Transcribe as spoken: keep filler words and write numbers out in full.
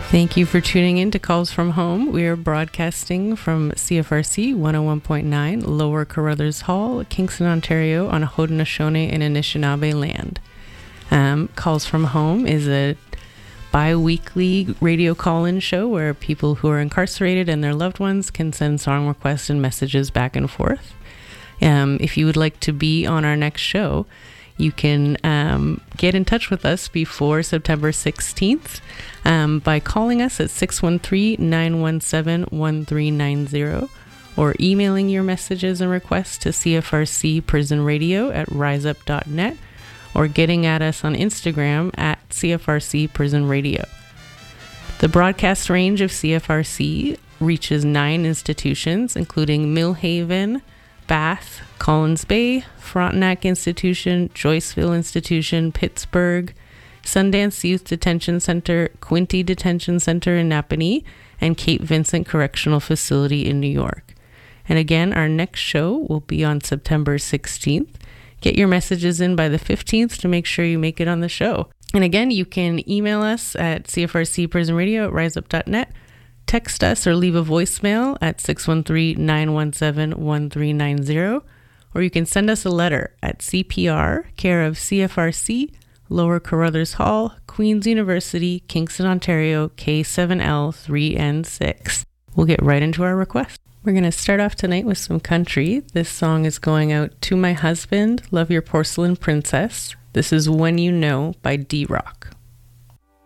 Thank you for tuning in to Calls from Home. We are broadcasting from C F R C one oh one point nine, Lower Carruthers Hall, Kingston, Ontario, on Haudenosaunee and Anishinaabe land. Um, Calls from Home is a bi-weekly radio call-in show where people who are incarcerated and their loved ones can send song requests and messages back and forth. Um, if you would like to be on our next show, you can um, get in touch with us before September sixteenth um, by calling us at six one three, nine one seven, one three nine zero or emailing your messages and requests to C F R C Prison Radio at riseup dot net or getting at us on Instagram at C F R C Prison Radio. The broadcast range of C F R C reaches nine institutions, including Millhaven, Bath, Collins Bay, Frontenac Institution, Joyceville Institution, Pittsburgh, Sundance Youth Detention Center, Quinte Detention Center in Napanee, and Cape Vincent Correctional Facility in New York. And again, our next show will be on September sixteenth. Get your messages in by the fifteenth to make sure you make it on the show. And again, you can email us at C F R C Prison Radio at riseup dot net. Text us or leave a voicemail at six one three, nine one seven, one three nine zero, or you can send us a letter at C P R, care of C F R C, Lower Carruthers Hall, Queen's University, Kingston, Ontario, K seven L three N six. We'll get right into our request. We're going to start off tonight with some country. This song is going out to my husband, Love Your Porcelain Princess. This is When You Know by D-Rock.